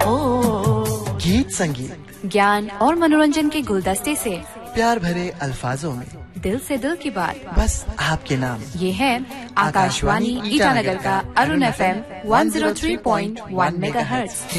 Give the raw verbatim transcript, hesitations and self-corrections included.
ओ गीत संगीत, ज्ञान और मनोरंजन के गुलदस्ते से प्यार भरे अल्फाजों में दिल से दिल की बात, बस आपके नाम। ये है आकाशवाणी ईटानगर का Arun F M one zero three point one megahertz.